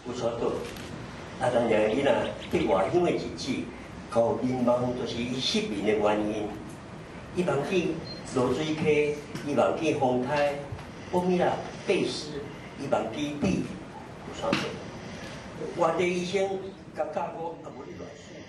有所到。啊，当然伊若对外乡的日子，互民望就是伊失眠的原因。伊望去罗水溪，伊望去丰台、保米拉、贝斯，伊望去地有啥到？外地医生甲教我啊，无你乱说。